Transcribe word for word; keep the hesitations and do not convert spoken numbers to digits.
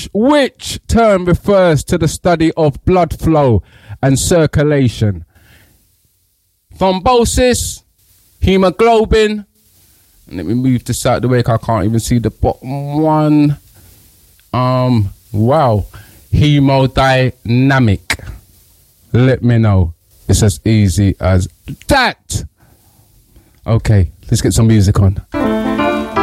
which term refers to the study of blood flow and circulation? Thrombosis, hemoglobin. Let me move this out of the way, 'cause I can't even see the bottom one. Um, wow. Hemodynamic. Let me know. It's as easy as that. Okay, let's get some music on.